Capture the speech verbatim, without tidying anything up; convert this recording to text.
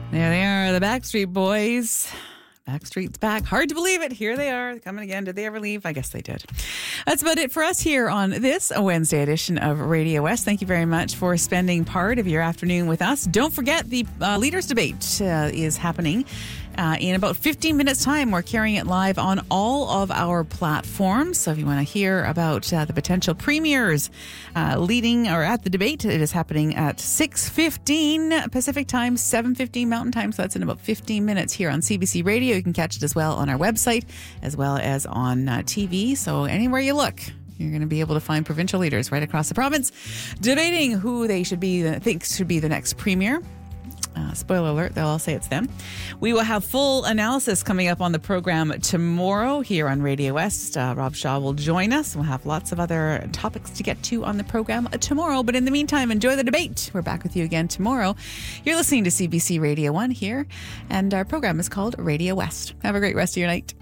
There they are, the Backstreet Boys. Backstreet's back. Hard to believe it. Here they are, coming again. Did they ever leave? I guess they did. That's about it for us here on this Wednesday edition of Radio West. Thank you very much for spending part of your afternoon with us. Don't forget, the uh, Leaders Debate uh, is happening uh, in about fifteen minutes' time. We're carrying it live on all of our platforms. So if you want to hear about uh, the potential premiers uh, leading or at the debate, it is happening at six fifteen Pacific time, seven fifteen Mountain time. So that's in about fifteen minutes here on C B C Radio. You can catch it as well on our website, as well as on uh, T V. So anywhere you look, you're going to be able to find provincial leaders right across the province debating who they should be, think should be the next premier. Uh, spoiler alert, they'll all say it's them. We will have full analysis coming up on the program tomorrow here on Radio West. Uh, Rob Shaw will join us. We'll have lots of other topics to get to on the program tomorrow. But in the meantime, enjoy the debate. We're back with you again tomorrow. You're listening to C B C Radio one here, and our program is called Radio West. Have a great rest of your night.